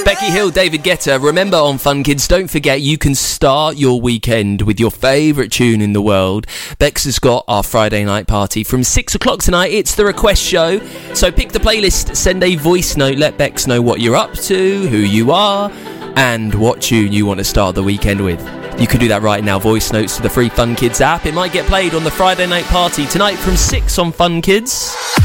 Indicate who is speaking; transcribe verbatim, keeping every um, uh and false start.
Speaker 1: Becky Hill, David Guetta. Remember, on Fun Kids, don't forget you can start your weekend with your favourite tune in the world. Bex has got our Friday night party from six o'clock tonight. It's the request show. So pick the playlist, send a voice note, let Bex know what you're up to, who you are, and what tune you want to start the weekend with. You can do that right now. Voice notes to the free Fun Kids app. It might get played on the Friday night party tonight from six on Fun Kids.